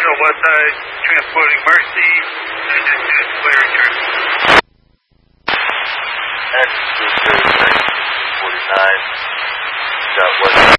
Westside, transporting Mercy, clear return. X 49, got Westside.